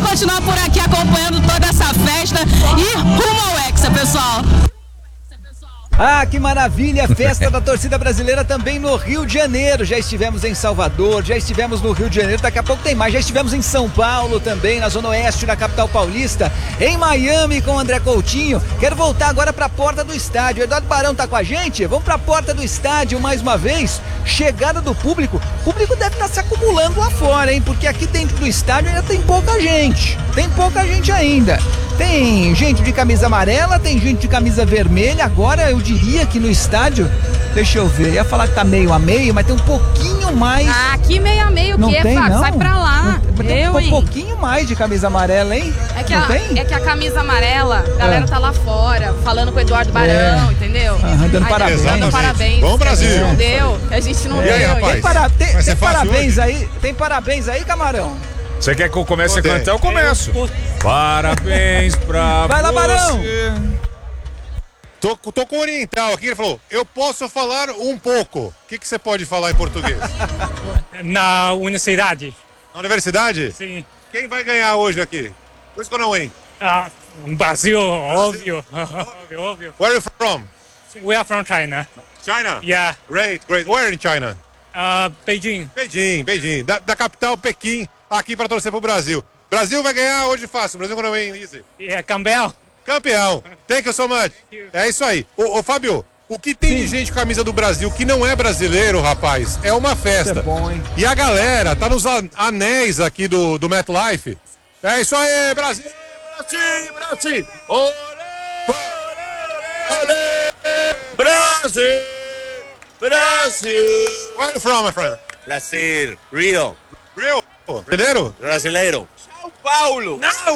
vamos continuar por aqui acompanhando toda essa festa e rumo ao Hexa, pessoal. Ah, que maravilha! Festa da torcida brasileira também no Rio de Janeiro. Já estivemos em Salvador, já estivemos no Rio de Janeiro, daqui a pouco tem mais. Já estivemos em São Paulo também, na Zona Oeste, na capital paulista, em Miami com o André Coutinho. Quero voltar agora para a porta do estádio. Eduardo Barão tá com a gente? Vamos para a porta do estádio mais uma vez. Chegada do público. O público deve estar se acumulando lá fora, hein? Porque aqui dentro do estádio ainda tem pouca gente. Tem pouca gente ainda. Tem gente de camisa amarela, tem gente de camisa vermelha. Agora eu diria que no estádio, deixa eu ver, ia falar que tá meio a meio, mas tem um pouquinho mais. Ah, aqui meio a meio o quê, Fábio? Sai pra lá. Tem um pouquinho mais de camisa amarela, hein? É que a camisa amarela, a galera tá lá fora, falando com o Eduardo Barão, entendeu? Dando parabéns. Dando parabéns. Bom, Brasil. A gente não deu, a gente não deu. Aí, rapaz? Tem parabéns aí? Tem parabéns aí, Camarão? Você quer que eu comece a cantar? Eu começo. Parabéns pra Vai lá, Barão. Tô com o oriental aqui, ele falou, eu posso falar um pouco. O que você pode falar em português? Na universidade. Na universidade? Sim. Quem vai ganhar hoje aqui? Who's gonna win? Brasil, óbvio. Óbvio. Where are you from? We are from China. China? Yeah. Great. Where in China? Beijing. Beijing. Da capital Pequim, aqui pra torcer pro Brasil. Brasil vai ganhar hoje fácil. Brasil gonna win easy. Yeah, campeão. Campeão. Thank you so much. É isso aí. Ô Fábio, o que tem de gente com a camisa do Brasil que não é brasileiro, rapaz, é uma festa. Isso é bom, hein? E a galera tá nos anéis aqui do MetLife. É isso aí, Brasil! Brasil! Olê! Brasil! Brasil! Where are you from, my friend? Brasil, Rio. Rio? Brasileiro? Brasileiro. São Paulo. Não,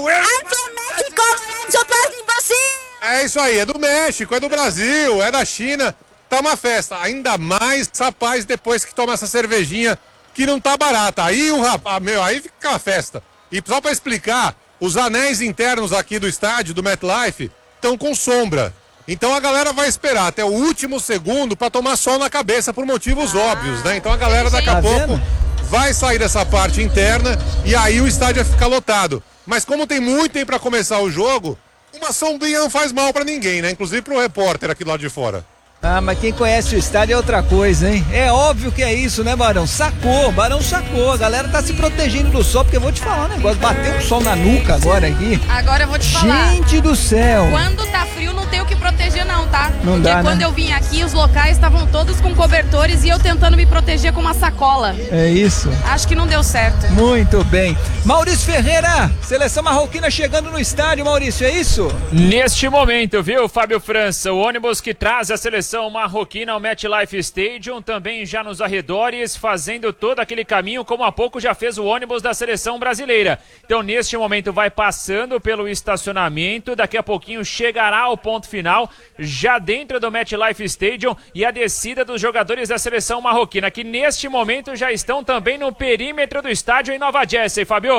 é isso aí, é do México, é do Brasil, é da China. Tá uma festa, ainda mais, rapaz, depois que toma essa cervejinha que não tá barata. Aí o rapaz, aí fica uma festa. E só pra explicar, os anéis internos aqui do estádio, do MetLife, estão com sombra. Então a galera vai esperar até o último segundo pra tomar sol na cabeça por motivos óbvios, né? Então a galera daqui a pouco vai sair dessa parte interna e aí o estádio vai ficar lotado. Mas como tem muito tempo pra começar o jogo, uma sombrinha não faz mal pra ninguém, né? Inclusive pro repórter aqui do lado de fora. Ah, mas quem conhece o estádio é outra coisa, hein? É óbvio que é isso, né, Barão? Barão sacou. A galera tá se protegendo do sol, porque eu vou te falar um negócio. Bateu um sol na nuca agora aqui. Agora eu vou te falar. Gente do céu. Quando tá frio, não tem o que proteger não, tá? Não porque dá, quando né? eu vim aqui, os locais estavam todos com cobertores e eu tentando me proteger com uma sacola. É isso. Acho que não deu certo. Muito bem. Maurício Ferreira, seleção marroquina chegando no estádio, Maurício, é isso? Neste momento, viu, Fábio França, o ônibus que traz a seleção marroquina ao MetLife Stadium, também já nos arredores, fazendo todo aquele caminho, como há pouco já fez o ônibus da seleção brasileira. Então, neste momento, vai passando pelo estacionamento, daqui a pouquinho chegará ao ponto final, já dentro do MetLife Stadium, e a descida dos jogadores da seleção marroquina, que neste momento já estão também no perímetro do estádio em Nova Jersey, Fábio.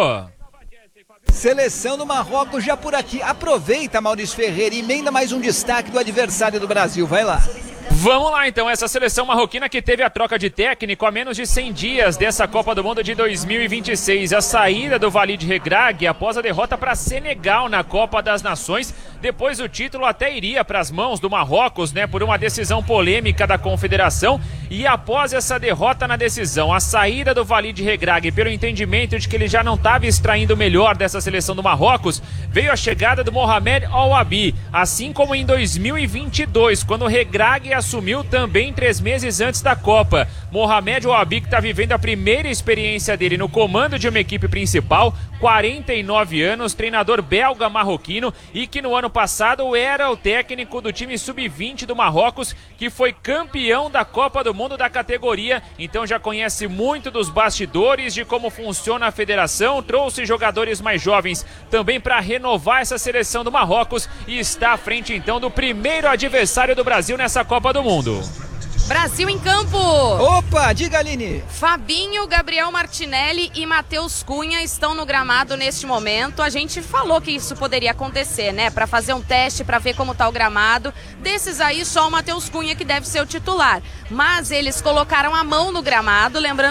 Seleção do Marrocos já por aqui. Aproveita, Maurício Ferreira, e emenda mais um destaque do adversário do Brasil. Vai lá. Vamos lá então, essa seleção marroquina que teve a troca de técnico há menos de 100 dias dessa Copa do Mundo de 2026. A saída do Walid Regragui após a derrota para Senegal na Copa das Nações. Depois o título até iria para as mãos do Marrocos, né, por uma decisão polêmica da Confederação. E após essa derrota na decisão, a saída do Walid Regragui, pelo entendimento de que ele já não estava extraindo o melhor dessa seleção do Marrocos, veio a chegada do Mohamed Al-Wabi, assim como em 2022, quando o Regragui assumiu também 3 meses antes da Copa. Mohamed Al-Wabi, que está vivendo a primeira experiência dele no comando de uma equipe principal, 49 anos, treinador belga marroquino e que no ano passado era o técnico do time sub-20 do Marrocos, que foi campeão da Copa do Mundo da categoria, então já conhece muito dos bastidores, de como funciona a federação, trouxe jogadores mais jovens também para renovar essa seleção do Marrocos e está à frente então do primeiro adversário do Brasil nessa Copa do Mundo. Brasil em campo! Opa, diga, Aline! Fabinho, Gabriel Martinelli e Matheus Cunha estão no gramado neste momento. A gente falou que isso poderia acontecer, né? Para fazer um teste, para ver como tá o gramado. Desses aí, só o Matheus Cunha que deve ser o titular. Mas eles colocaram a mão no gramado, lembrando